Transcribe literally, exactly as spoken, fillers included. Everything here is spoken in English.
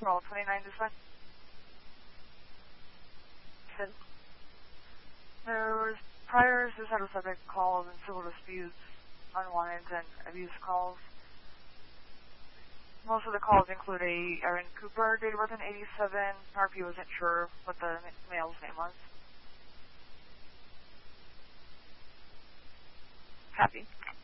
Roll twenty-nine dispatch. There was prior suicidal subject calls and civil disputes, unwanted and abuse calls. Most of the calls include a Erin Cooper, date of birth in eighty-seven. R P wasn't sure what the male's name was. Happy.